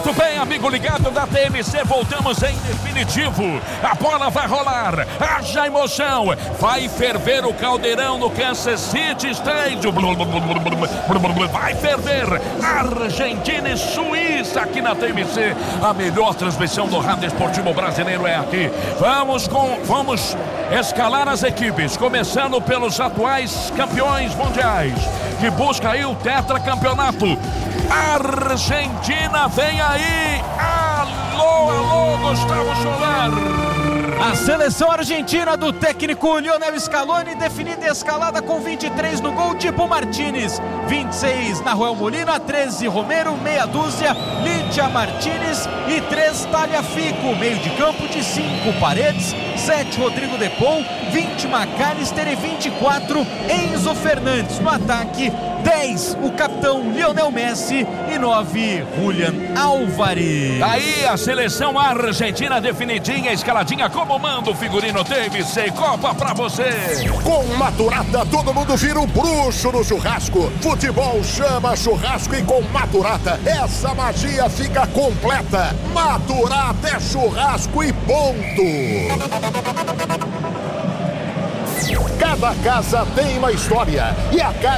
Muito bem, amigo ligado da TMC, voltamos em definitivo. A bola vai rolar, haja emoção. Vai ferver o caldeirão no Kansas City Stadium. Vai ferver Argentina e Suíça aqui na TMC. A melhor transmissão do rádio esportivo brasileiro é aqui. Vamos escalar as equipes, começando pelos atuais campeões mundiais, que busca aí o tetracampeonato. Argentina vem aí. Alô, Gustavo Solar. A seleção argentina do técnico Lionel Scaloni, definida e escalada com 23 no gol, Dibu Martínez, 26 Nahuel Molina, 13 Romero, meia dúzia Lidia Martínez e 3 Tagliafico, meio de campo de 5 Paredes, 7 Rodrigo De Paul, 20 McAllister e 24 Enzo Fernandes. No ataque, 10 o capitão Lionel Messi e 9 Julián Álvares. Aí a seleção argentina definidinha, escaladinha como manda o figurino TMC. Copa pra você. Com Maturata todo mundo vira um bruxo no churrasco. Futebol chama churrasco e com Maturata essa magia fica completa. Maturata é churrasco e ponto. Cada casa tem uma história e a